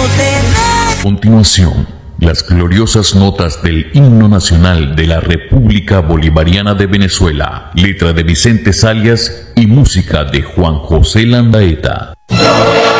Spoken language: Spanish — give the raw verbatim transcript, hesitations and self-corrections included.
A continuación, las gloriosas notas del himno nacional de la República Bolivariana de Venezuela, letra de Vicente Zalias y música de Juan José Landaeta.